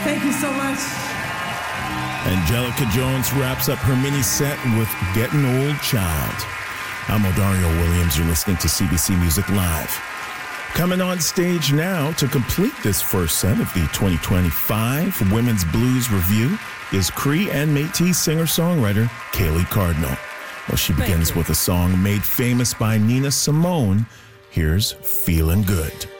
Thank you so much. Angelica Jones wraps up her mini set with Getting Old Child. I'm Odario Williams. You're listening to CBC Music Live. Coming on stage now to complete this first set of the 2025 Women's Blues Review is Cree and Métis singer-songwriter Kaylee Cardinal. Well, she begins with a song made famous by Nina Simone. Here's Feelin' Good.